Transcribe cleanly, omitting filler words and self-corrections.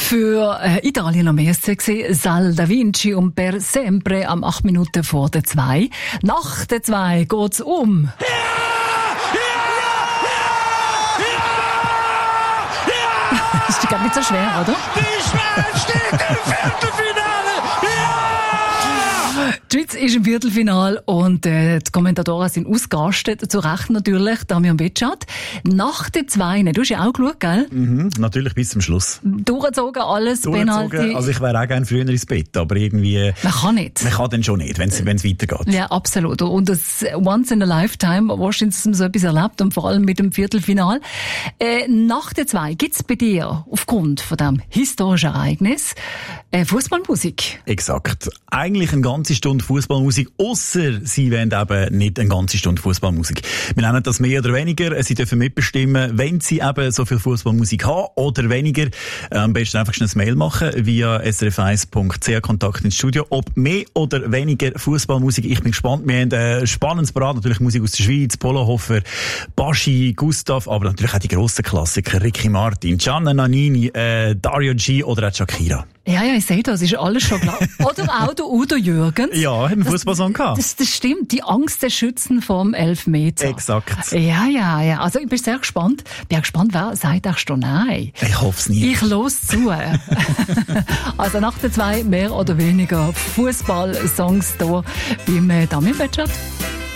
Für Italien am ersten gesehen, Sal da Vinci und Per Sempre am 8 Minuten vor der 2. Nach der 2 geht's um. Das ist gar nicht so schwer, oder? Die Schweiz steht im Viertelfinale! Ja! Die Schweiz ist im Viertelfinale und die Kommentatoren sind ausgerastet, zu Recht natürlich, Damian Betschart. Nach der 2, du hast ja auch geschaut, gell? Natürlich bis zum Schluss. Durchgezogen, alles, Penalty. Also ich wäre auch gerne früher ins Bett, aber irgendwie... Man kann nicht. Man kann dann schon nicht, wenn es weitergeht. Ja, absolut. Und das Once in a Lifetime, wahrscheinlich so etwas erlebt und vor allem mit dem Viertelfinal. Nach der 2 gibt's bei dir aufgrund von diesem historischen Ereignis Fußballmusik. Exakt. Eigentlich eine ganze Stunde Fußballmusik, ausser sie wollen eben nicht eine ganze Stunde Fußballmusik. Wir nennen das mehr oder weniger. Sie dürfen mitbestimmen, wenn sie eben so viel Fußballmusik haben oder weniger. Am besten einfach schnell ein Mail machen via srf1.ch Kontakt ins Studio. Ob mehr oder weniger Fußballmusik. Ich bin gespannt. Wir haben ein spannendes Parat. Natürlich Musik aus der Schweiz, Polohofer, Baschi, Gustav, aber natürlich auch die grossen Klassiker. Ricky Martin, Gianna Nannini, Dario G oder auch Shakira. Ja, ich sehe das, ist alles schon klar. Oder auch der Udo Jürgens. Ja, haben wir Fußballsong gehabt. Das stimmt, die Angst der Schützen vom Elfmeter. Exakt. Ja. Also ich bin sehr gespannt. Bin auch gespannt, wer sagt auch schon nein. Ich hoffe es nicht. Ich los zu. Also nach der 2 mehr oder weniger Fußball-Songs hier beim Damian Betschart.